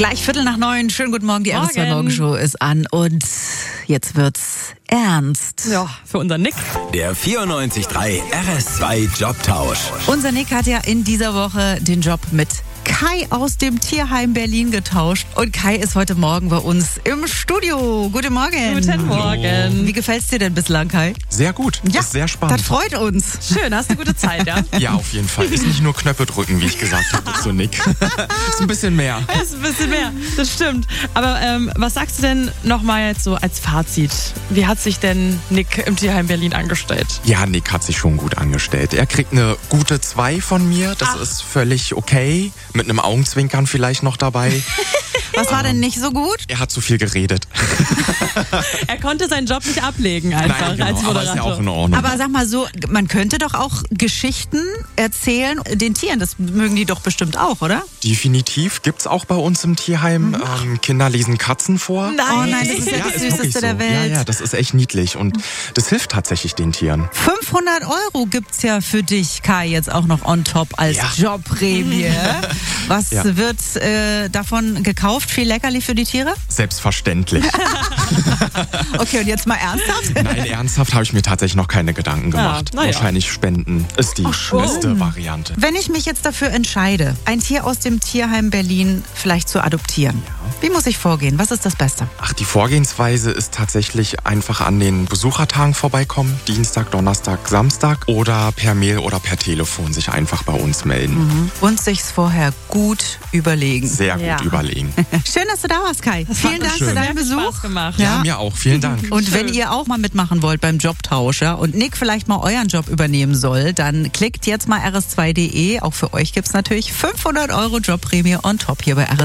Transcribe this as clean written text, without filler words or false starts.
Gleich 8:45. Schönen guten Morgen. Die RS2 Morgenshow ist an und jetzt wird's ernst. Ja, für unseren Nick. Der 94.3 RS2 Jobtausch. Unser Nick hat ja in dieser Woche den Job mit Kai aus dem Tierheim Berlin getauscht. Und Kai ist heute Morgen bei uns im Studio. Guten Morgen. Guten Morgen. Wie gefällt's dir denn bislang, Kai? Sehr gut. Ja, ist sehr spannend. Das freut uns. Schön, hast du gute Zeit, ja? Ja, auf jeden Fall. Ist nicht nur Knöpfe drücken, wie ich gesagt habe zu Nick. Ist ein bisschen mehr. Ist ein bisschen mehr, das stimmt. Aber was sagst du denn nochmal jetzt so als Fazit? Wie hat sich denn Nick im Tierheim Berlin angestellt? Ja, Nick hat sich schon gut angestellt. Er kriegt eine gute 2 von mir. Das ist völlig okay. Mit einem Augenzwinkern vielleicht noch dabei. Was war denn nicht so gut? Er hat zu viel geredet. Er konnte seinen Job nicht ablegen einfach Nein, genau, als aber ist Moderator. ja auch in Ordnung. Aber sag mal so, man könnte doch auch Geschichten erzählen den Tieren. Das mögen die doch bestimmt auch, oder? Definitiv gibt's auch bei uns im Tierheim. Kinder lesen Katzen vor. Oh nein, das ist ja das wirklich Süßeste der Welt. Ja, das ist echt niedlich und das hilft tatsächlich den Tieren. 500 € gibt's ja für dich, Kai, jetzt auch noch on top als Jobprämie. Was wird davon gekauft? Viel Leckerli für die Tiere? Selbstverständlich. Okay, und jetzt mal ernsthaft? Nein, ernsthaft habe ich mir tatsächlich noch keine Gedanken gemacht. na ja. Wahrscheinlich Spenden ist die beste Variante. Wenn ich mich jetzt dafür entscheide, ein Tier aus dem Tierheim Berlin vielleicht zu adoptieren, wie muss ich vorgehen? Was ist das Beste? Ach, die Vorgehensweise ist tatsächlich einfach an den Besuchertagen vorbeikommen. Dienstag, Donnerstag, Samstag. Oder per Mail oder per Telefon sich einfach bei uns melden. Und sich's vorher gut überlegen. Sehr gut überlegen. Schön, dass du da warst, Kai. Vielen Dank für deinen Besuch. Spaß gemacht. Ja, mir auch. Vielen Dank. Und wenn ihr auch mal mitmachen wollt beim Jobtausch und Nick vielleicht mal euren Job übernehmen soll, dann klickt jetzt mal rs2.de. Auch für euch gibt's natürlich 500 € Jobprämie on top hier bei RS2.